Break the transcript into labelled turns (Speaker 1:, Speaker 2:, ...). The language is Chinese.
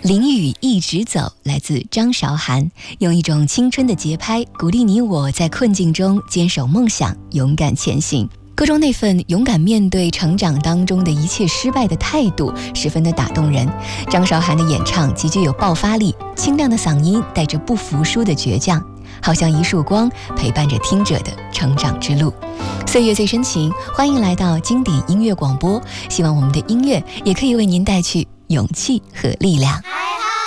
Speaker 1: 淋雨一直走，来自张韶涵，用一种青春的节拍，鼓励你我在困境中坚守梦想，勇敢前行。歌中那份勇敢面对成长当中的一切失败的态度，十分的打动人。张韶涵的演唱极具有爆发力，清亮的嗓音带着不服输的倔强，好像一束光，陪伴着听者的成长之路。岁月最深情，欢迎来到经典音乐广播，希望我们的音乐也可以为您带去勇气和力量。